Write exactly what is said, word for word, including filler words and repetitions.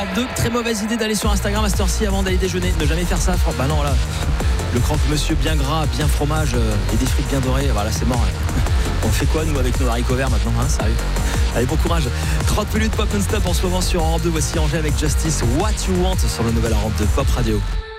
Europe deux. Très mauvaise idée d'aller sur Instagram à cette heure-ci avant d'aller déjeuner. Ne jamais faire ça. Bah non, là, le croque-monsieur bien gras, bien fromage euh, et des frites bien dorées. Voilà, c'est mort. Là. On fait quoi, nous, avec nos haricots verts maintenant, hein, sérieux? Allez, bon courage. trente minutes pop non-stop en ce moment sur Europe deux. Voici Angers avec Justice. What You Want sur le nouvel Europe deux Pop Radio.